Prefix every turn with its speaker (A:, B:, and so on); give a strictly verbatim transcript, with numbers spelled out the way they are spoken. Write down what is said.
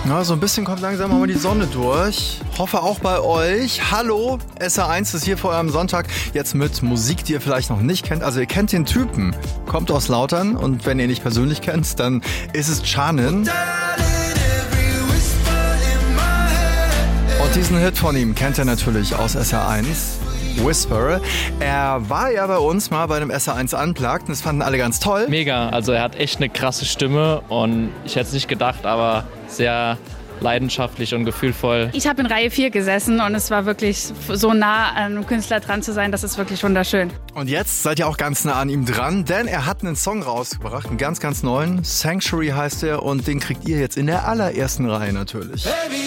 A: Ja, so ein bisschen kommt langsam mal die Sonne durch. Hoffe auch bei euch. Hallo, S R eins ist hier vor eurem Sonntag. Jetzt mit Musik, die ihr vielleicht noch nicht kennt. Also ihr kennt den Typen, kommt aus Lautern. Und wenn ihr nicht persönlich kennt, dann ist es Canin. Und diesen Hit von ihm kennt ihr natürlich aus S R eins. Whisper. Er war ja bei uns mal bei dem S R eins Unplugged und das fanden alle ganz toll.
B: Mega, also er hat echt eine krasse Stimme und ich hätte es nicht gedacht, aber sehr leidenschaftlich und gefühlvoll.
C: Ich habe in Reihe vier gesessen und es war wirklich so nah an einem Künstler dran zu sein, das ist wirklich wunderschön.
A: Und jetzt seid ihr auch ganz nah an ihm dran, denn er hat einen Song rausgebracht, einen ganz, ganz neuen. Sanctuary heißt er und den kriegt ihr jetzt in der allerersten Reihe natürlich. Baby.